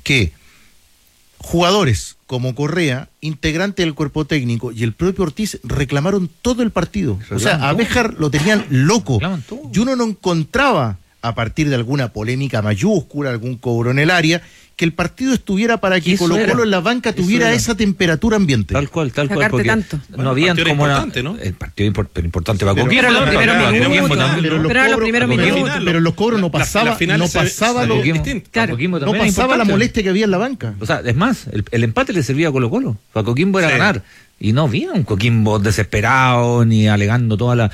que jugadores como Correa, integrante del cuerpo técnico, y el propio Ortiz reclamaron todo el partido. O sea, a Béjar lo tenían loco. Y uno no encontraba, a partir de alguna polémica mayúscula, algún cobro en el área, que el partido estuviera para que Colo-Colo en la banca tuviera esa temperatura ambiente. Tal cual, porque tanto. No habían como importante, ¿no? El partido importante para Coquimbo. Pero los primeros minutos. Pero los cobros no pasaba, no pasaba la molestia que había en la banca. O sea, es más, el empate le servía a Colo-Colo. Para Coquimbo era ganar. Y no había un Coquimbo desesperado ni alegando toda la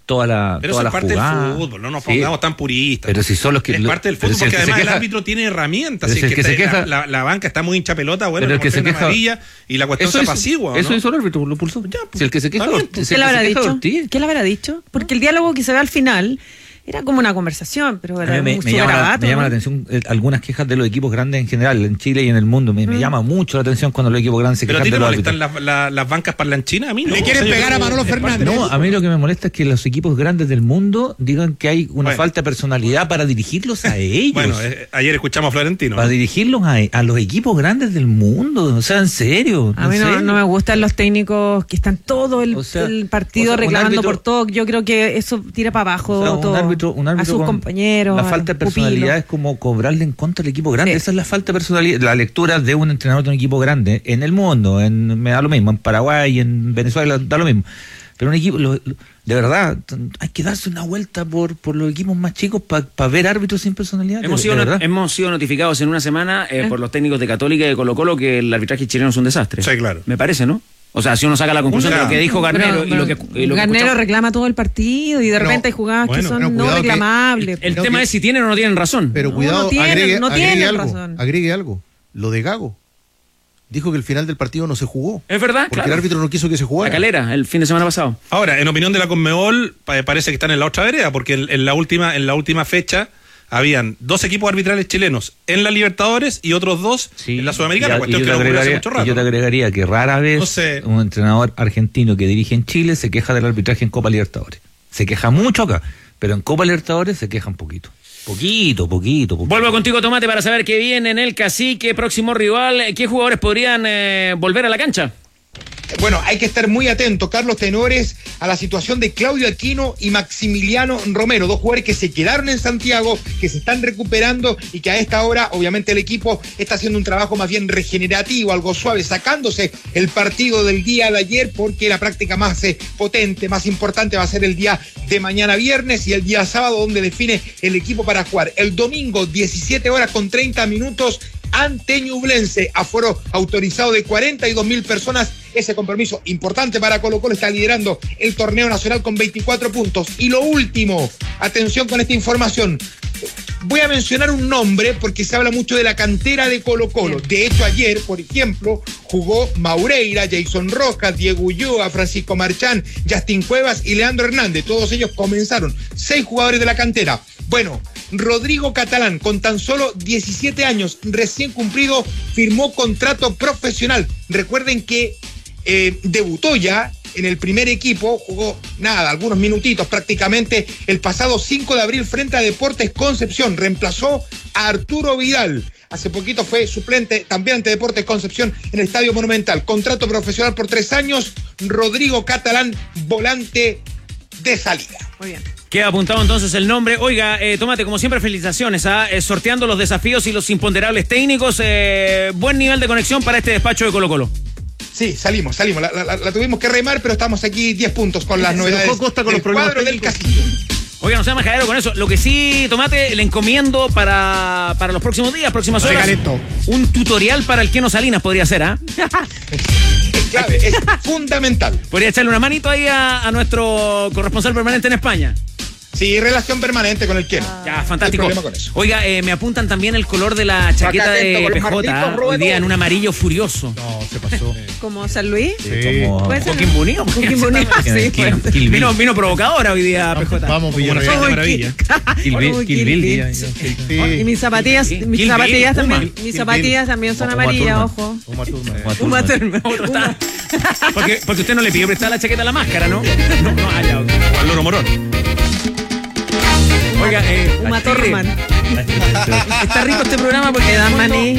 pero eso es parte del fútbol, no nos pongamos tan puristas. Pero si son los que es parte del fútbol, porque además el árbitro tiene herramientas. Si es que se queja, la banca está muy hincha pelota, bueno, pero el que se queja amarilla y la cuestión se apacigua. Eso hizo el árbitro, lo pulsó. Ya, pues, si el que se queja, ¿qué le habrá dicho? ¿Qué le habrá dicho? Porque el diálogo que se ve al final era como una conversación, pero era me llama la atención algunas quejas de los equipos grandes en general, en Chile y en el mundo. Me llama mucho la atención cuando los equipos grandes se quejan de los árbitros. ¿Pero a ti te molestan las bancas parlanchinas? A mí no. ¿Le quieren pegar a Manolo Fernández? No, a mí lo que me molesta es que los equipos grandes del mundo digan que hay una falta de personalidad para dirigirlos a ellos. Bueno, ayer escuchamos a Florentino. Para dirigirlos a los equipos grandes del mundo. O sea, en serio. A mí no me gustan los técnicos que están todo el partido reclamando por todo. Yo creo que eso tira para abajo todo. Un árbitro compañeros. La falta de personalidad es como cobrarle en contra al equipo grande. Esa es la falta de personalidad. La lectura de un entrenador de un equipo grande en el mundo, me da lo mismo, en Paraguay, en Venezuela, da lo mismo. Pero un equipo, de verdad, hay que darse una vuelta por los equipos más chicos para ver árbitros sin personalidad. Hemos sido notificados en una semana por los técnicos de Católica y de Colo-Colo que el arbitraje chileno es un desastre. Sí, claro. Me parece, ¿no? O sea, si uno saca la conclusión de lo que dijo Garnero y lo que Garnero reclama todo el partido y de repente hay jugadas que son no reclamables. El tema es si tienen o no tienen razón. Pero cuidado, no tienen razón. Agregue algo. Lo de Gago. Dijo que el final del partido no se jugó. Es verdad, porque el árbitro no quiso que se jugara. La Calera, el fin de semana pasado. Ahora, en opinión de la Conmebol, parece que están en la otra vereda, porque en la última fecha habían 2 equipos arbitrales chilenos en la Libertadores y otros 2 en la Sudamericana, cuestión que no ocurrió hace mucho rato. Yo te agregaría que rara vez un entrenador argentino que dirige en Chile se queja del arbitraje en Copa Libertadores. Se queja mucho acá, pero en Copa Libertadores se queja un poquito. Poquito. Vuelvo contigo, Tomate, para saber qué viene en el Cacique, próximo rival. ¿Qué jugadores podrían volver a la cancha? Bueno, hay que estar muy atento, Carlos Tenores, a la situación de Claudio Aquino y Maximiliano Romero, 2 jugadores que se quedaron en Santiago, que se están recuperando y que a esta hora, obviamente, el equipo está haciendo un trabajo más bien regenerativo, algo suave, sacándose el partido del día de ayer, porque la práctica más potente, más importante va a ser el día de mañana viernes y el día sábado, donde define el equipo para jugar. El domingo, 17 horas con 30 minutos, ante Ñublense, aforo autorizado de 42.000 personas. Ese compromiso importante para Colo-Colo, está liderando el torneo nacional con 24 puntos. Y lo último, atención con esta información, voy a mencionar un nombre porque se habla mucho de la cantera de Colo-Colo. De hecho, ayer, por ejemplo, jugó Maureira, Jason Rojas, Diego Ulloa, Francisco Marchán, Justin Cuevas y Leandro Hernández. Todos ellos comenzaron. 6 jugadores de la cantera. Bueno, Rodrigo Catalán, con tan solo 17 años, recién cumplido, firmó contrato profesional. Recuerden que debutó ya en el primer equipo, jugó algunos minutitos prácticamente el pasado 5 de abril frente a Deportes Concepción, reemplazó a Arturo Vidal. Hace poquito fue suplente también ante Deportes Concepción en el Estadio Monumental. Contrato profesional por 3 años, Rodrigo Catalán, volante de salida. Muy bien. Queda apuntado entonces el nombre. Oiga, Tomate, como siempre, felicitaciones, sorteando los desafíos y los imponderables técnicos. Buen nivel de conexión para este despacho de Colo-Colo. Sí, salimos. La tuvimos que remar, pero estamos aquí 10 puntos con las novedades del cuadro del Cacique. Oiga, no sea majadero con eso. Lo que sí, Tomate, le encomiendo para los próximos días, próximas horas, un tutorial para el Keno Salinas podría ser, Es clave, es fundamental. Podría echarle una manito ahí a nuestro corresponsal permanente en España. Sí, relación permanente con el Keno. Ya, fantástico. No hay problema con eso. Oiga, me apuntan también el color de la chaqueta de PJ, hoy día en un amarillo furioso. No, se pasó. ¿Como San Luis? Sí. Como Joaquín Bonito. Sí, Vino provocadora hoy día, PJ. Vamos, Villarreal. Una maravilla. Kill Bill. Y mis zapatillas también son amarillas, ojo. Uma Thurman. Porque usted no le pidió prestar la chaqueta a la máscara, ¿no? No, allá. O al Loro Morón. Oiga, Uma Thurman. Está rico este programa porque dan maní.